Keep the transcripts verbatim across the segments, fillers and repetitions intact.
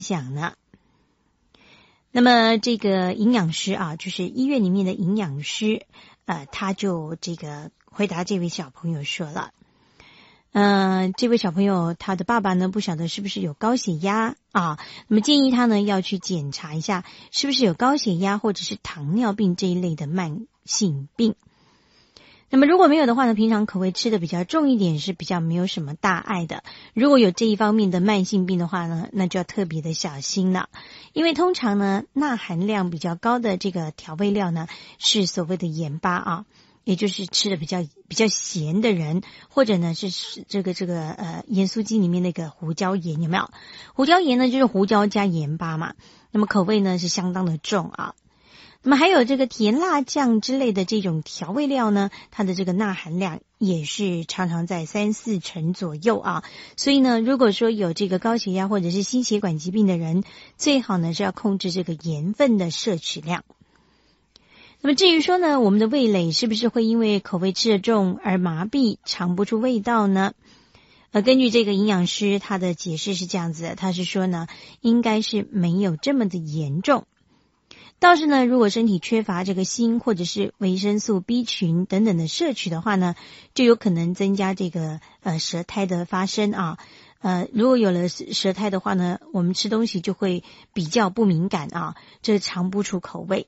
享呢。那么这个营养师啊，就是医院里面的营养师，呃，他就这个回答这位小朋友说了，嗯、呃，这位小朋友他的爸爸呢，不晓得是不是有高血压啊，那么建议他呢要去检查一下，是不是有高血压或者是糖尿病这一类的慢性病。那么如果没有的话呢，平常口味吃的比较重一点是比较没有什么大碍的。如果有这一方面的慢性病的话呢，那就要特别的小心了。因为通常呢，钠含量比较高的这个调味料呢，是所谓的盐巴啊，也就是吃的比较比较咸的人，或者呢是这个这个呃盐酥鸡里面那个胡椒盐，有没有？胡椒盐呢就是胡椒加盐巴嘛，那么口味呢是相当的重啊。那么还有这个甜辣酱之类的这种调味料呢，它的这个钠含量也是常常在三四成左右啊。所以呢，如果说有这个高血压或者是心血管疾病的人，最好呢是要控制这个盐分的摄取量。那么至于说呢，我们的味蕾是不是会因为口味吃得重而麻痹，尝不出味道呢？呃，根据这个营养师他的解释是这样子的，他是说呢，应该是没有这么的严重。倒是呢，如果身体缺乏这个锌或者是维生素 B 群等等的摄取的话呢，就有可能增加这个呃舌苔的发生啊。呃，如果有了舌苔的话呢，我们吃东西就会比较不敏感啊，这尝不出口味。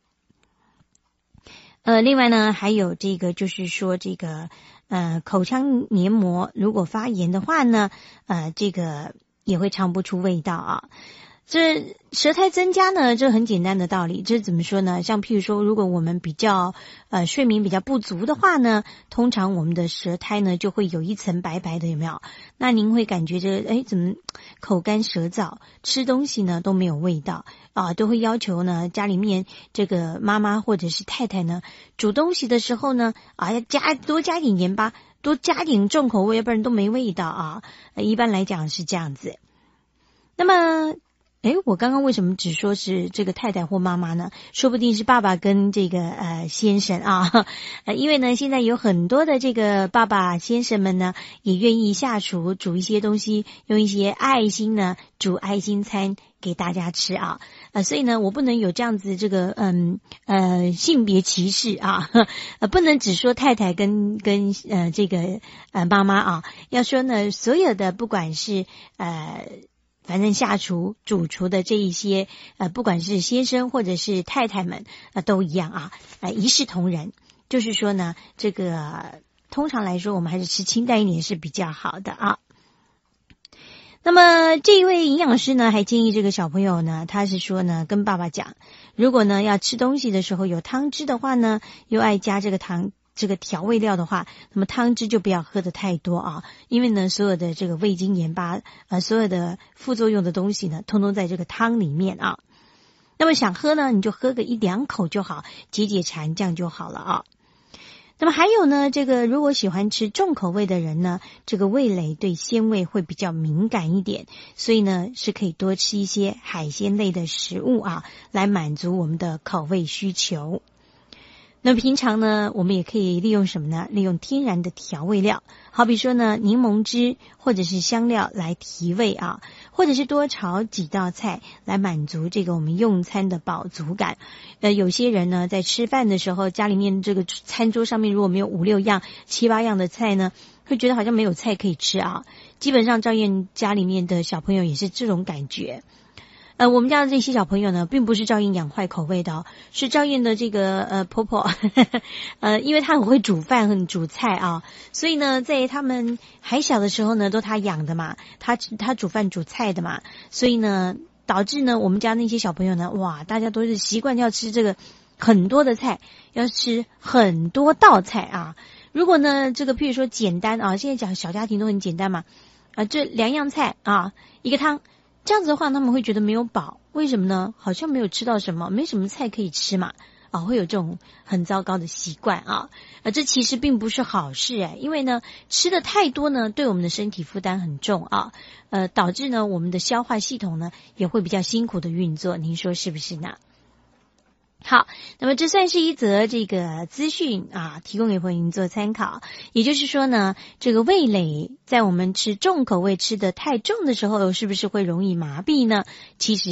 呃，另外呢，还有这个就是说这个呃口腔黏膜如果发炎的话呢，呃，这个也会尝不出味道啊。这舌苔增加呢，这很简单的道理。这怎么说呢？像譬如说，如果我们比较呃睡眠比较不足的话呢，通常我们的舌苔呢就会有一层白白的，有没有？那您会感觉这哎怎么口干舌燥，吃东西呢都没有味道啊，都会要求呢家里面这个妈妈或者是太太呢煮东西的时候呢啊要加多加点盐巴，多加点重口味，要不然都没味道啊。一般来讲是这样子。那么诶，我刚刚为什么只说是这个太太或妈妈呢？说不定是爸爸跟这个呃先生啊，呃，因为呢，现在有很多的这个爸爸先生们呢，也愿意下厨煮一些东西，用一些爱心呢煮爱心餐给大家吃啊，呃，所以呢，我不能有这样子这个嗯呃性别歧视啊，呃，不能只说太太跟跟呃这个呃妈妈啊，要说呢，所有的不管是呃。反正下厨主厨的这一些呃不管是先生或者是太太们呃都一样啊，呃一视同仁。就是说呢，这个通常来说我们还是吃清淡一点是比较好的啊。那么这一位营养师呢还建议这个小朋友呢，他是说呢跟爸爸讲，如果呢要吃东西的时候有汤汁的话呢，又爱加这个糖这个调味料的话，那么汤汁就不要喝得太多啊，因为呢，所有的这个味精、盐巴，呃，所有的副作用的东西呢，通通在这个汤里面啊。那么想喝呢，你就喝个一两口就好，解解馋，这样就好了啊。那么还有呢，这个如果喜欢吃重口味的人呢，这个味蕾对鲜味会比较敏感一点，所以呢，是可以多吃一些海鲜类的食物啊，来满足我们的口味需求。那平常呢，我们也可以利用什么呢？利用天然的调味料，好比说呢，柠檬汁或者是香料来提味啊，或者是多炒几道菜来满足这个我们用餐的饱足感。呃，有些人呢，在吃饭的时候，家里面这个餐桌上面如果没有五六样、七八样的菜呢，会觉得好像没有菜可以吃啊。基本上赵燕家里面的小朋友也是这种感觉。呃，我们家的这些小朋友呢，并不是赵燕养坏口味的哦，是赵燕的这个呃婆婆，呵呵呃，因为她很会煮饭、很煮菜啊，所以呢，在他们还小的时候呢，都她养的嘛，她她煮饭煮菜的嘛，所以呢，导致呢，我们家那些小朋友呢，哇，大家都是习惯要吃这个很多的菜，要吃很多道菜啊。如果呢，这个譬如说简单啊，现在讲小家庭都很简单嘛，啊，这两样菜啊，一个汤。这样子的话，他们会觉得没有饱，为什么呢？好像没有吃到什么，没什么菜可以吃嘛，啊，会有这种很糟糕的习惯啊，啊，这其实并不是好事哎，因为呢，吃的太多呢，对我们的身体负担很重啊，呃，导致呢，我们的消化系统呢也会比较辛苦的运作，您说是不是呢？ 好，那么这算是一则这个资讯啊，提供给朋友们做参考。也就是说呢，这个味蕾在我们吃重口味吃得太重的时候，是不是会容易麻痹呢？其实